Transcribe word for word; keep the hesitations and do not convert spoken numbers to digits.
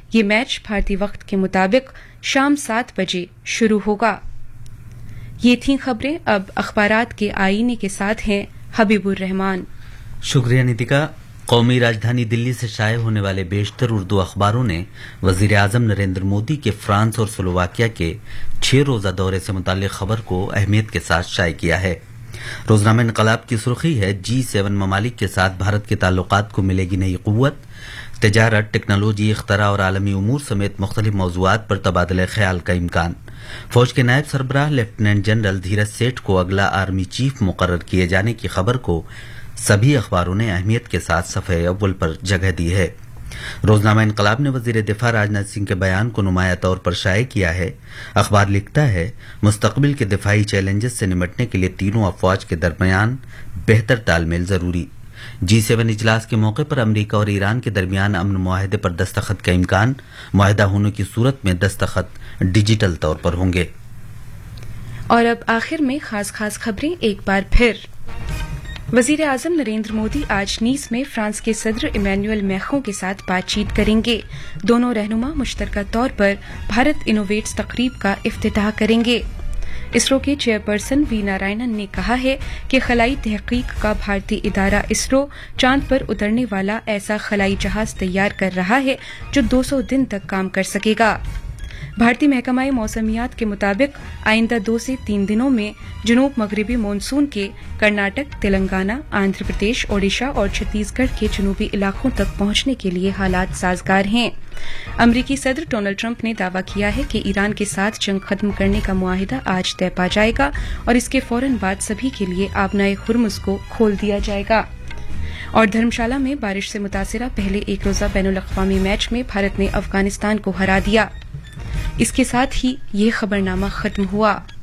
یہ میچ بھارتی وقت کے مطابق شام سات بجے شروع ہوگا۔ یہ تھیں خبریں، اب اخبارات کے آئینے کے ساتھ ہیں حبیب الرحمان۔ شکریہ نیتیکا۔ قومی راجدھانی دلی سے شائع ہونے والے بیشتر اردو اخباروں نے وزیر اعظم نریندر مودی کے فرانس اور سلوواکیہ کے چھ روزہ دورے سے متعلق خبر کو اہمیت کے ساتھ شائع کیا ہے۔ روزنامہ انقلاب کی سرخی ہے، جی سیون ممالک کے ساتھ بھارت کے تعلقات کو ملے گی نئی قوت، تجارت، ٹیکنالوجی، اختراع اور عالمی امور سمیت مختلف موضوعات پر تبادلہ خیال کا امکان۔ فوج کے نائب سربراہ لیفٹیننٹ جنرل دھیرج سیٹھ کو اگلا آرمی چیف مقرر کیے جانے کی خبر کو سبھی اخباروں نے اہمیت کے ساتھ صفحے اول پر جگہ دی ہے۔ روزنامہ انقلاب نے وزیر دفاع راجناتھ سنگھ کے بیان کو نمایاں طور پر شائع کیا ہے۔ اخبار لکھتا ہے، مستقبل کے دفاعی چیلنجز سے نمٹنے کے لیے تینوں افواج کے درمیان بہتر تال میل ضروری۔ جی سیون اجلاس کے موقع پر امریکہ اور ایران کے درمیان امن معاہدے پر دستخط کا امکان، معاہدہ ہونے کی صورت میں دستخط ڈیجیٹل طور پر ہوں گے۔ اور اب آخر میں خاص خاص خبریں ایک بار پھر۔ وزیر اعظم نریندر مودی آج نیس میں فرانس کے صدر ایمینوئل میخوں کے ساتھ بات چیت کریں گے۔ دونوں رہنما مشترکہ طور پر بھارت انوویٹس تقریب کا افتتاح کریں گے۔ اسرو کے چیئرپرسن وی نارائنن نے کہا ہے کہ خلائی تحقیق کا بھارتی ادارہ اسرو چاند پر اترنے والا ایسا خلائی جہاز تیار کر رہا ہے جو دو سو دن تک کام کر سکے گا۔ بھارتی محکمہ موسمیات کے مطابق آئندہ دو سے تین دنوں میں جنوب مغربی مونسون کے کرناٹک، تلنگانہ، آندھرا پردیش، اوڈیشہ اور چھتیس گڑھ کے جنوبی علاقوں تک پہنچنے کے لیے حالات سازگار ہیں۔ امریکی صدر ڈونلڈ ٹرمپ نے دعویٰ کیا ہے کہ ایران کے ساتھ جنگ ختم کرنے کا معاہدہ آج طے پا جائے گا اور اس کے فوراً بعد سبھی کے لیے آبنائے ہرمز کو کھول دیا جائے گا۔ اور دھرمشالہ میں بارش سے متاثرہ پہلے ایک روزہ بین الاقوامی میچ میں بھارت نے افغانستان کو ہرا دیا۔ اس کے ساتھ ہی یہ خبرنامہ ختم ہوا۔